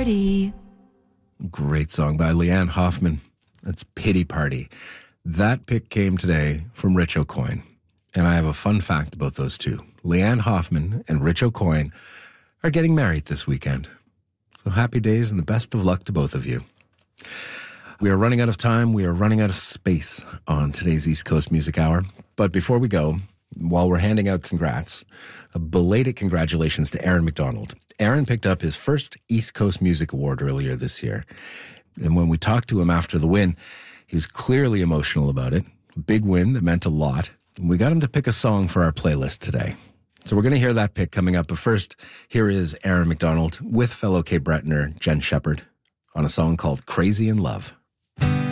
Party. Great song by Leanne Hoffman. That's Pity Party. That pick came today from Rich Aucoin. And I have a fun fact about those two. Leanne Hoffman and Rich Aucoin are getting married this weekend. So happy days and the best of luck to both of you. We are running out of time. We are running out of space on today's East Coast Music Hour. But before we go, while we're handing out congrats, a belated congratulations to Aaron McDonald. Aaron picked up his first East Coast Music Award earlier this year. And when we talked to him after the win, he was clearly emotional about it. Big win that meant a lot. And we got him to pick a song for our playlist today. So we're going to hear that pick coming up. But first, here is Aaron McDonald with fellow Cape Bretoner Jen Shepherd on a song called Crazy in Love.